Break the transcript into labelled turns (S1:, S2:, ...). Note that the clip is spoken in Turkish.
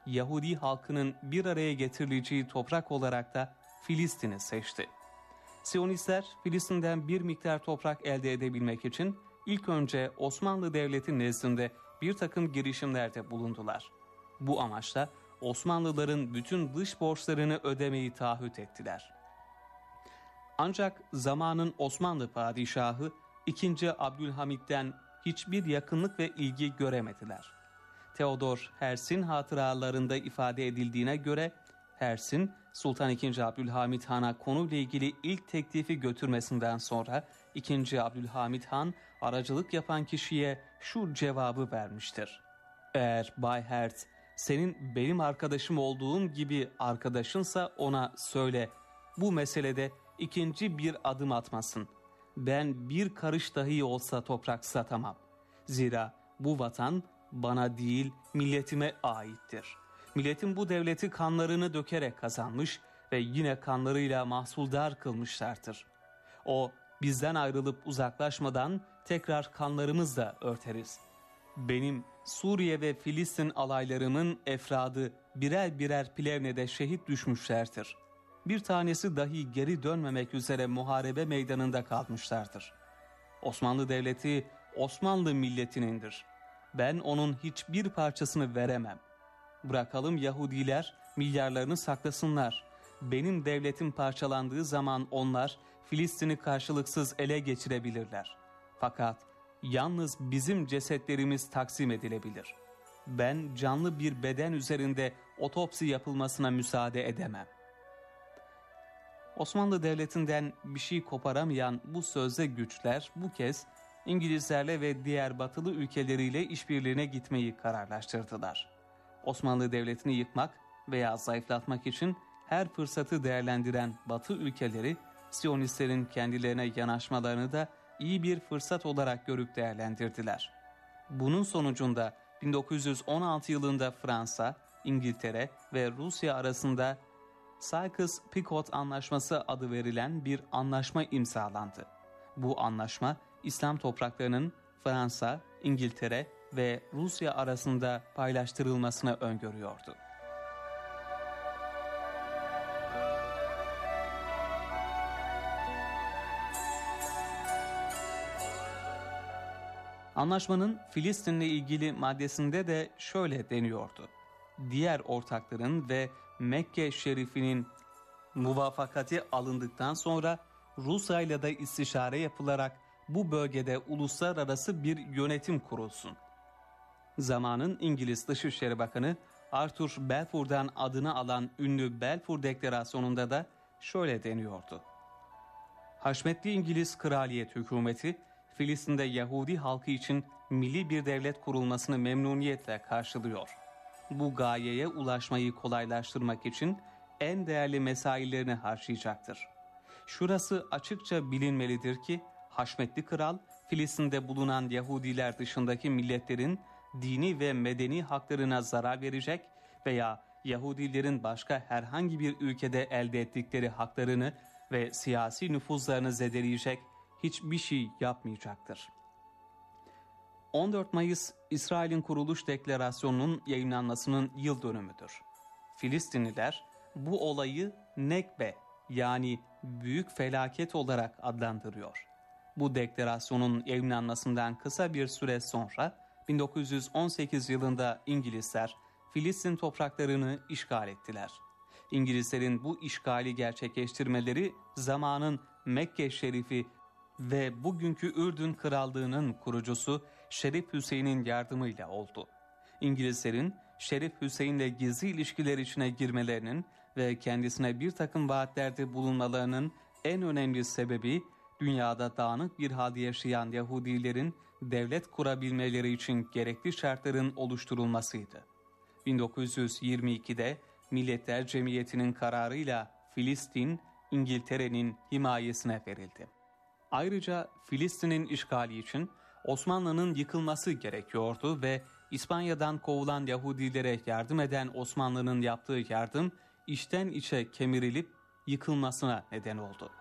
S1: Yahudi halkının bir araya getirileceği toprak olarak da Filistin'i seçti. Siyonistler Filistin'den bir miktar toprak elde edebilmek için ilk önce Osmanlı Devleti nezdinde bir takım girişimlerde bulundular. Bu amaçla Osmanlıların bütün dış borçlarını ödemeyi taahhüt ettiler. Ancak zamanın Osmanlı padişahı 2. Abdülhamid'den hiçbir yakınlık ve ilgi göremediler. Theodor Herzl'in hatıralarında ifade edildiğine göre Herzl, Sultan II. Abdülhamid Han'a konuyla ilgili ilk teklifi götürmesinden sonra 2. Abdülhamid Han aracılık yapan kişiye şu cevabı vermiştir: "Eğer Bay Herzl senin benim arkadaşım olduğum gibi arkadaşınsa ona söyle, bu meselede ikinci bir adım atmasın. Ben bir karış dahi olsa toprak satamam. Zira bu vatan bana değil milletime aittir. Milletim bu devleti kanlarını dökerek kazanmış ve yine kanlarıyla mahsuldar kılmışlardır. O bizden ayrılıp uzaklaşmadan tekrar kanlarımızla örteriz. Benim Suriye ve Filistin alaylarımın efradı birer birer Plevne'de şehit düşmüşlerdir. Bir tanesi dahi geri dönmemek üzere muharebe meydanında kalmışlardır. Osmanlı Devleti Osmanlı milletinindir. Ben onun hiçbir parçasını veremem. Bırakalım Yahudiler milyarlarını saklasınlar. Benim devletim parçalandığı zaman onlar Filistin'i karşılıksız ele geçirebilirler. Fakat yalnız bizim cesetlerimiz taksim edilebilir. Ben canlı bir beden üzerinde otopsi yapılmasına müsaade edemem." Osmanlı Devleti'nden bir şey koparamayan bu sözde güçler bu kez İngilizlerle ve diğer batılı ülkeleriyle işbirliğine gitmeyi kararlaştırdılar. Osmanlı Devleti'ni yıkmak veya zayıflatmak için her fırsatı değerlendiren Batı ülkeleri, Siyonistlerin kendilerine yanaşmalarını da iyi bir fırsat olarak görüp değerlendirdiler. Bunun sonucunda 1916 yılında Fransa, İngiltere ve Rusya arasında Sykes-Picot Anlaşması adı verilen bir anlaşma imzalandı. Bu anlaşma, İslam topraklarının Fransa, İngiltere ve Rusya arasında paylaştırılmasını öngörüyordu. Anlaşmanın Filistin'le ilgili maddesinde de şöyle deniyordu: diğer ortakların ve Mekke Şerif'inin muvafakati alındıktan sonra Rusya ile de istişare yapılarak bu bölgede uluslararası bir yönetim kurulsun. Zamanın İngiliz Dışişleri Bakanı Arthur Balfour'dan adını alan ünlü Balfour Deklarasyonu'nda da şöyle deniyordu: Haşmetli İngiliz Kraliyet Hükümeti, Filistin'de Yahudi halkı için milli bir devlet kurulmasını memnuniyetle karşılıyor. Bu gayeye ulaşmayı kolaylaştırmak için en değerli mesaillerini harcayacaktır. Şurası açıkça bilinmelidir ki, Haşmetli Kral, Filistin'de bulunan Yahudiler dışındaki milletlerin dini ve medeni haklarına zarar verecek veya Yahudilerin başka herhangi bir ülkede elde ettikleri haklarını ve siyasi nüfuzlarını zedeleyecek hiçbir şey yapmayacaktır. 14 Mayıs İsrail'in Kuruluş Deklarasyonu'nun yayınlanmasının yıl dönümüdür. Filistinliler bu olayı Nekbe, yani büyük felaket olarak adlandırıyor. Bu deklarasyonun yayınlanmasından kısa bir süre sonra 1918 yılında İngilizler Filistin topraklarını işgal ettiler. İngilizlerin bu işgali gerçekleştirmeleri zamanın Mekke Şerifi ve bugünkü Ürdün Krallığı'nın kurucusu Şerif Hüseyin'in yardımıyla oldu. İngilizlerin Şerif Hüseyin'le gizli ilişkiler içine girmelerinin ve kendisine bir takım vaatlerde bulunmalarının en önemli sebebi, dünyada dağınık bir halde yaşayan Yahudilerin devlet kurabilmeleri için gerekli şartların oluşturulmasıydı. 1922'de Milletler Cemiyeti'nin kararıyla Filistin, İngiltere'nin himayesine verildi. Ayrıca Filistin'in işgali için Osmanlı'nın yıkılması gerekiyordu ve İspanya'dan kovulan Yahudilere yardım eden Osmanlı'nın yaptığı yardım içten içe kemirilip yıkılmasına neden oldu.